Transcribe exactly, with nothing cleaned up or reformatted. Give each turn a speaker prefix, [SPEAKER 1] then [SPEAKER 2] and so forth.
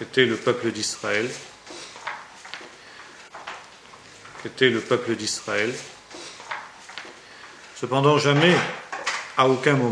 [SPEAKER 1] qu'était le peuple d'Israël, qu'était le peuple d'Israël. Cependant, jamais, à aucun moment,